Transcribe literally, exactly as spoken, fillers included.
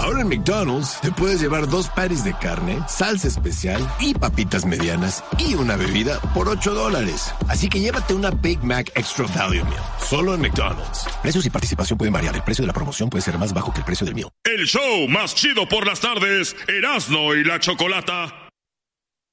Ahora en McDonald's te puedes llevar dos patties de carne, salsa especial y papitas medianas y una bebida por ocho dólares. Así que llévate una Big Mac Extra Value Meal, solo en McDonald's. Precios y participación pueden variar. El precio de la promoción puede ser más bajo que el precio del meal. El show más chido por las tardes, Erasmo y la Chocolata.